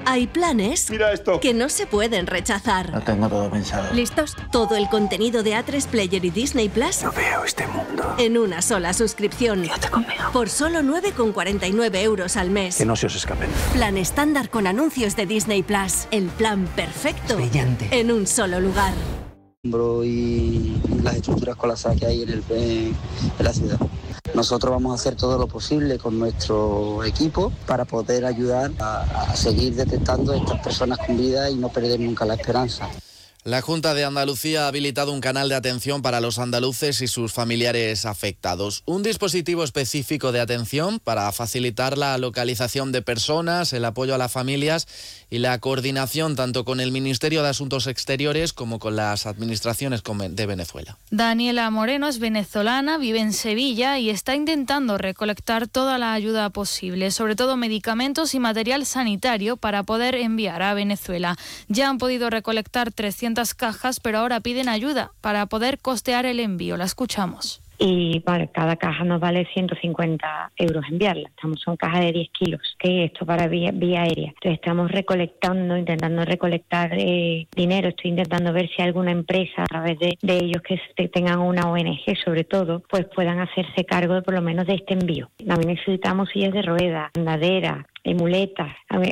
Hay planes Mira esto. que no se pueden rechazar. Lo tengo todo pensado. ¿Listos? Todo el contenido de A3 Player y Disney Plus No veo este mundo. en una sola suscripción. Quédate conmigo. Por solo 9,49 euros al mes. Que no se os escapen. Plan estándar con anuncios de Disney Plus. El plan perfecto. Brillante. En un solo lugar. Y las estructuras colapsadas que hay en la ciudad. Nosotros vamos a hacer todo lo posible con nuestro equipo para poder ayudar a seguir detectando a estas personas con vida y no perder nunca la esperanza. La Junta de Andalucía ha habilitado un canal de atención para los andaluces y sus familiares afectados. Un dispositivo específico de atención para facilitar la localización de personas, el apoyo a las familias y la coordinación tanto con el Ministerio de Asuntos Exteriores como con las administraciones de Venezuela. Daniela Moreno es venezolana, vive en Sevilla y está intentando recolectar toda la ayuda posible, sobre todo medicamentos y material sanitario para poder enviar a Venezuela. Ya han podido recolectar 300 cajas, pero ahora piden ayuda para poder costear el envío. La escuchamos. Y vale, cada caja nos vale 150 euros enviarla. Son cajas de 10 kilos, que esto para vía aérea. Entonces estamos intentando recolectar dinero. Estoy intentando ver si alguna empresa a través de ellos que tengan una ONG sobre todo, pues puedan hacerse cargo de por lo menos de este envío. También necesitamos sillas de ruedas, andaderas, muletas,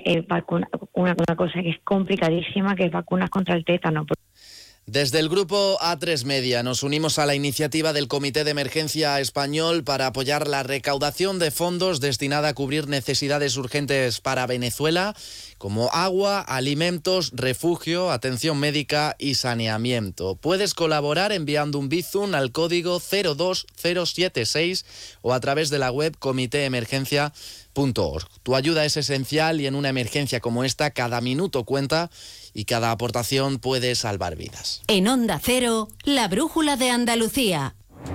una cosa que es complicadísima, que es vacunas contra el tétano. Desde el grupo A3 Media nos unimos a la iniciativa del Comité de Emergencia Español para apoyar la recaudación de fondos destinada a cubrir necesidades urgentes para Venezuela, como agua, alimentos, refugio, atención médica y saneamiento. Puedes colaborar enviando un Bizum al código 02076 o a través de la web comitéemergencia.org. Tu ayuda es esencial y en una emergencia como esta cada minuto cuenta y cada aportación puede salvar vidas. En Onda Cero, la brújula de Andalucía.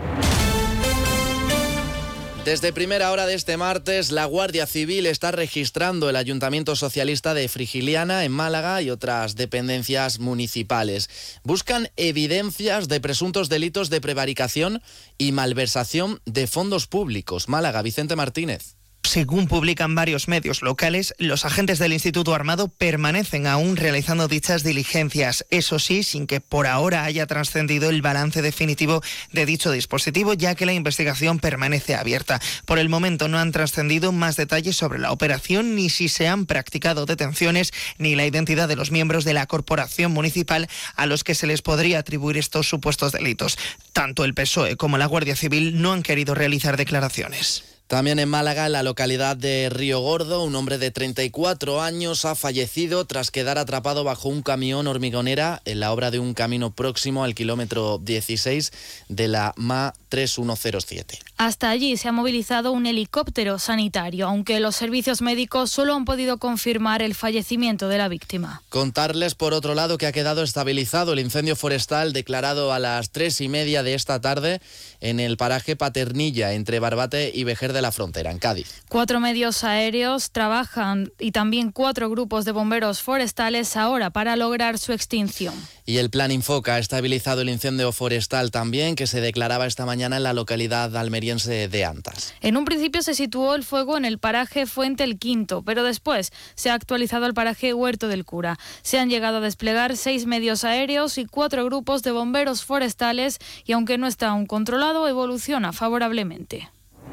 Desde primera hora de este martes, la Guardia Civil está registrando el Ayuntamiento Socialista de Frigiliana en Málaga y otras dependencias municipales. Buscan evidencias de presuntos delitos de prevaricación y malversación de fondos públicos. Málaga, Vicente Martínez. Según publican varios medios locales, los agentes del Instituto Armado permanecen aún realizando dichas diligencias. Eso sí, sin que por ahora haya trascendido el balance definitivo de dicho dispositivo, ya que la investigación permanece abierta. Por el momento no han trascendido más detalles sobre la operación, ni si se han practicado detenciones, ni la identidad de los miembros de la corporación municipal a los que se les podría atribuir estos supuestos delitos. Tanto el PSOE como la Guardia Civil no han querido realizar declaraciones. También en Málaga, en la localidad de Río Gordo, un hombre de 34 años ha fallecido tras quedar atrapado bajo un camión hormigonera en la obra de un camino próximo al kilómetro 16 de la MA 3107. Hasta allí se ha movilizado un helicóptero sanitario, aunque los servicios médicos solo han podido confirmar el fallecimiento de la víctima. Contarles, por otro lado, que ha quedado estabilizado el incendio forestal declarado a las 3:30 de esta tarde en el paraje Paternilla, entre Barbate y Vejer de la Frontera, en Cádiz. 4 medios aéreos trabajan y también 4 grupos de bomberos forestales ahora para lograr su extinción. Y el Plan Infoca ha estabilizado el incendio forestal también, que se declaraba esta mañana en la localidad almeriense de Antas. En un principio se situó el fuego en el paraje Fuente el Quinto, pero después se ha actualizado el paraje Huerto del Cura. Se han llegado a desplegar 6 medios aéreos y 4 grupos de bomberos forestales y aunque no está aún controlado, evoluciona favorablemente.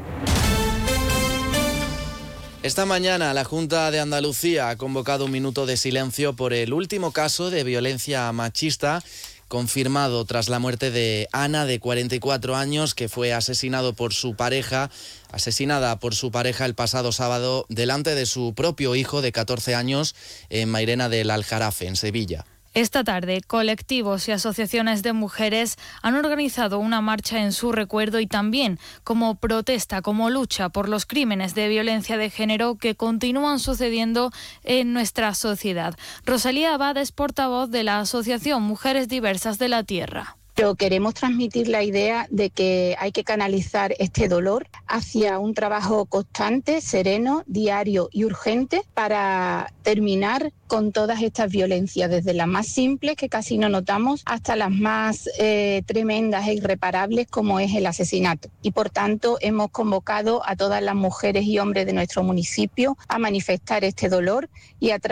Esta mañana la Junta de Andalucía ha convocado un minuto de silencio por el último caso de violencia machista confirmado tras la muerte de Ana, de 44 años, que fue asesinada por su pareja el pasado sábado delante de su propio hijo de 14 años en Mairena del Aljarafe, en Sevilla. Esta tarde, colectivos y asociaciones de mujeres han organizado una marcha en su recuerdo y también como protesta, como lucha por los crímenes de violencia de género que continúan sucediendo en nuestra sociedad. Rosalía Abad es portavoz de la Asociación Mujeres Diversas de la Tierra. Pero queremos transmitir la idea de que hay que canalizar este dolor hacia un trabajo constante, sereno, diario y urgente para terminar con todas estas violencias, desde las más simples, que casi no notamos, hasta las más tremendas e irreparables, como es el asesinato. Y por tanto hemos convocado a todas las mujeres y hombres de nuestro municipio a manifestar este dolor y a